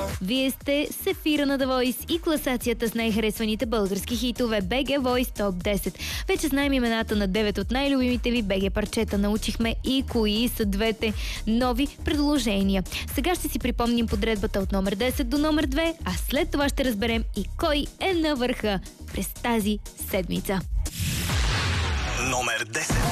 Вие сте с ефира на The Voice и класацията с най-харесваните български хитове BG Voice Top 10. Вече знаем имената на 9 от най-любимите ви BG парчета. Научихме и кои са двете нови предложения. Сега ще си припомним подредбата от номер 10 до номер 2, а след това ще разберем и кой е на върха през тази седмица. Номер 10.